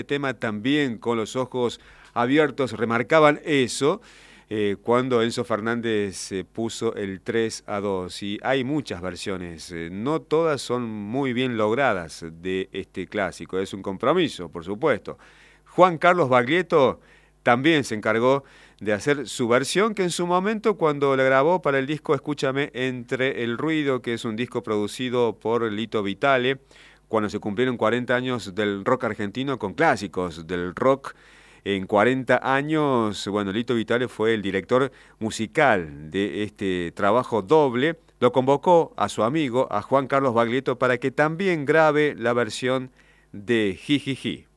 tema también con los ojos abiertos remarcaban eso cuando Enzo Fernández puso el 3-2. Y hay muchas versiones, no todas son muy bien logradas de este clásico. Es un compromiso, por supuesto. Juan Carlos Baglietto también se encargó de hacer su versión, que en su momento cuando la grabó para el disco Escúchame entre el ruido, que es un disco producido por Lito Vitale, cuando se cumplieron 40 años del rock argentino con clásicos del rock. En 40 años, bueno, Lito Vitale fue el director musical de este trabajo doble. Lo convocó a su amigo, a Juan Carlos Baglietto, para que también grabe la versión de Jijiji.